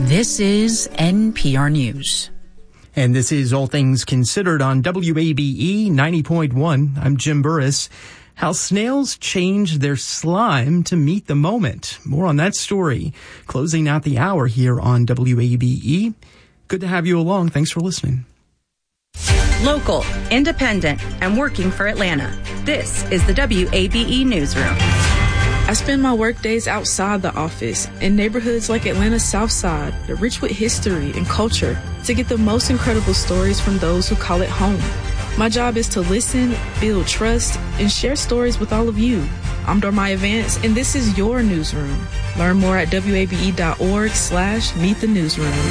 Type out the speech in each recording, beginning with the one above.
This is NPR News. And this is All Things Considered on WABE 90.1. I'm Jim Burris. How snails change their slime to meet the moment. More on that story. Closing out the hour here on WABE. Good to have you along. Thanks for listening. Local, independent, and working for Atlanta. This is the WABE Newsroom. I spend my work days outside the office in neighborhoods like Atlanta's South Side, that rich with history and culture, to get the most incredible stories from those who call it home. My job is to listen, build trust, and share stories with all of you. I'm Dormaya Vance, and this is your newsroom. Learn more at wabe.org/meet the newsroom.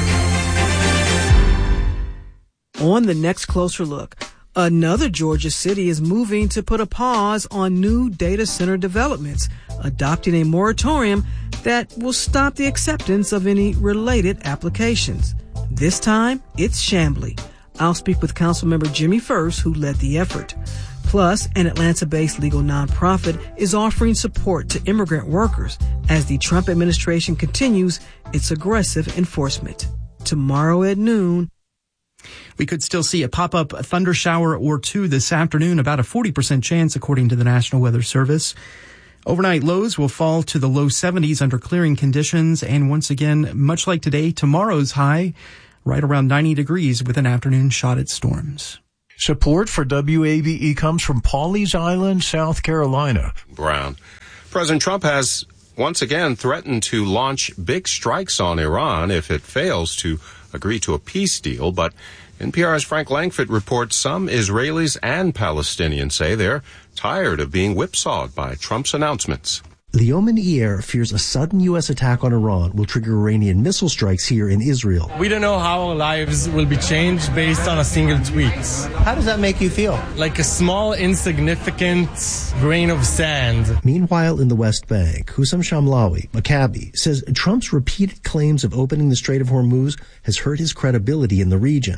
On the next Closer Look, another Georgia city is moving to put a pause on new data center developments, adopting a moratorium that will stop the acceptance of any related applications. This time, it's Chamblee. I'll speak with Councilmember Jimmy First, who led the effort. Plus, an Atlanta-based legal nonprofit is offering support to immigrant workers as the Trump administration continues its aggressive enforcement. Tomorrow at noon, we could still see a pop-up thunder shower or two this afternoon, about a 40% chance according to the National Weather Service. Overnight lows will fall to the low 70s under clearing conditions, and once again, much like today, tomorrow's high right around 90 degrees with an afternoon shot at storms. Support for WABE comes from Pawleys Island, South Carolina. Brown. President Trump has once again threatened to launch big strikes on Iran if it fails to agree to a peace deal, but NPR's Frank Langfitt reports some Israelis and Palestinians say they're tired of being whipsawed by Trump's announcements. The Oman Air fears a sudden U.S. attack on Iran will trigger Iranian missile strikes here in Israel. We don't know how our lives will be changed based on a single tweet. How does that make you feel? Like a small, insignificant grain of sand. Meanwhile, in the West Bank, Hussam Shamlawi, Maccabi, says Trump's repeated claims of opening the Strait of Hormuz has hurt his credibility in the region.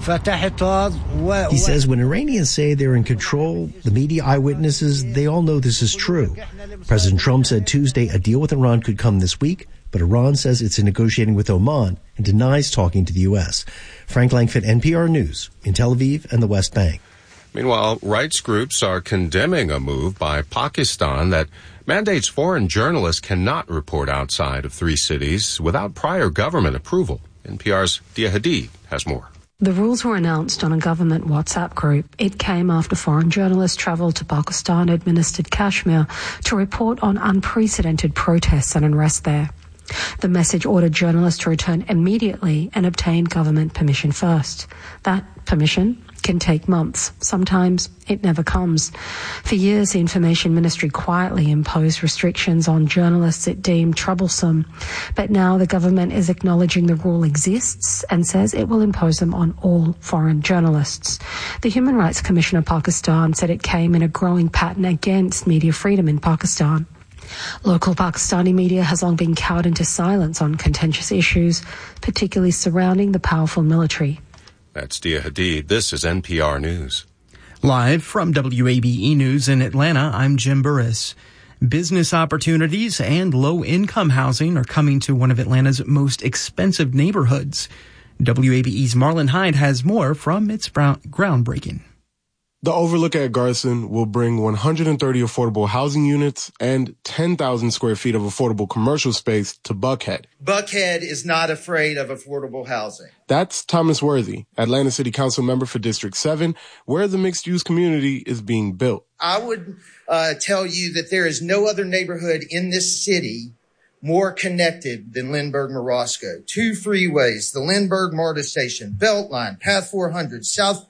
He says when Iranians say they're in control, the media eyewitnesses, they all know this is true. President Trump said Tuesday a deal with Iran could come this week, but Iran says it's negotiating with Oman and denies talking to the U.S. Frank Langfitt, NPR News, in Tel Aviv and the West Bank. Meanwhile, rights groups are condemning a move by Pakistan that mandates foreign journalists cannot report outside of 3 cities without prior government approval. NPR's Dia Hadid has more. The rules were announced on a government WhatsApp group. It came after foreign journalists travelled to Pakistan-administered Kashmir to report on unprecedented protests and unrest there. The message ordered journalists to return immediately and obtain government permission first. That permission can take months. Sometimes it never comes. For years, the Information Ministry quietly imposed restrictions on journalists it deemed troublesome. But now the government is acknowledging the rule exists and says it will impose them on all foreign journalists. The Human Rights Commission of Pakistan said it came in a growing pattern against media freedom in Pakistan. Local Pakistani media has long been cowed into silence on contentious issues, particularly surrounding the powerful military. That's Dia Hadid. This is NPR News. Live from WABE News in Atlanta, I'm Jim Burris. Business opportunities and low-income housing are coming to one of Atlanta's most expensive neighborhoods. WABE's Marlon Hyde has more from its groundbreaking. The Overlook at Garrison will bring 130 affordable housing units and 10,000 square feet of affordable commercial space to Buckhead. Buckhead is not afraid of affordable housing. That's Thomas Worthy, Atlanta City Council member for District 7, where the mixed-use community is being built. I would tell you that there is no other neighborhood in this city more connected than Lindbergh-Morosco. 2 freeways, the Lindbergh-MARTA station, Beltline, Path 400, South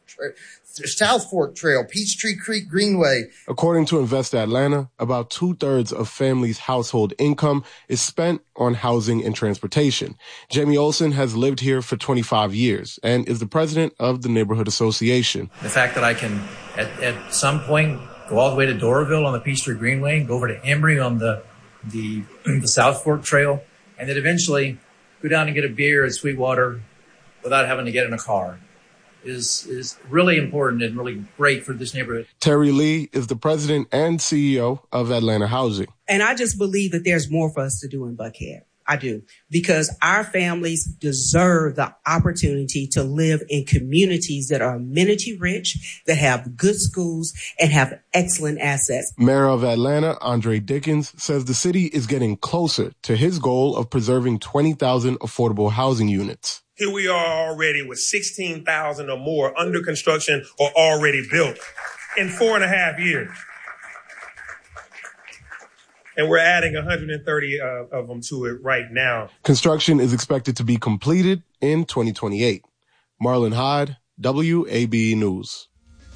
Fork Trail, Peachtree Creek Greenway. According to Invest Atlanta, about 2/3 of families' household income is spent on housing and transportation. Jamie Olson has lived here for 25 years and is the president of the Neighborhood Association. The fact that I can, at some point, go all the way to Doraville on the Peachtree Greenway, go over to Embry on the South Fork Trail, and then eventually go down and get a beer at Sweetwater without having to get in a car is really important and really great for this neighborhood. Terry Lee is the president and CEO of Atlanta Housing. And I just believe that there's more for us to do in Buckhead. I do, because our families deserve the opportunity to live in communities that are amenity rich, that have good schools, and have excellent assets. Mayor of Atlanta, Andre Dickens, says the city is getting closer to his goal of preserving 20,000 affordable housing units. Here we are already with 16,000 or more under construction or already built in 4.5 years. And we're adding 130 of them to it right now. Construction is expected to be completed in 2028. Marlon Hyde, WABE News.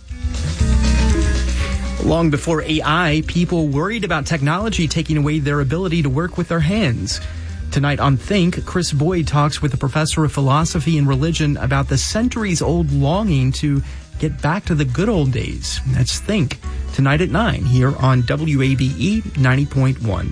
Long before AI, people worried about technology taking away their ability to work with their hands. Tonight on Think, Chris Boyd talks with a professor of philosophy and religion about the centuries-old longing to get back to the good old days. That's Think, tonight at 9 here on WABE 90.1.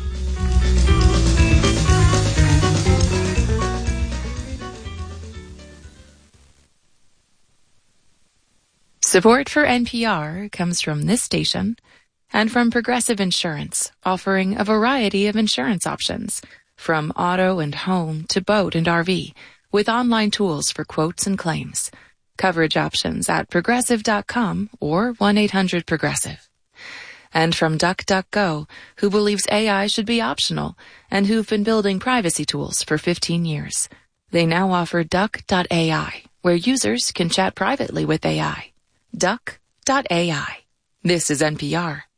Support for NPR comes from this station and from Progressive Insurance, offering a variety of insurance options, from auto and home to boat and RV, with online tools for quotes and claims. Coverage options at Progressive.com or 1-800-PROGRESSIVE. And from DuckDuckGo, who believes AI should be optional and who've been building privacy tools for 15 years. They now offer Duck.ai, where users can chat privately with AI. Duck.ai. This is NPR.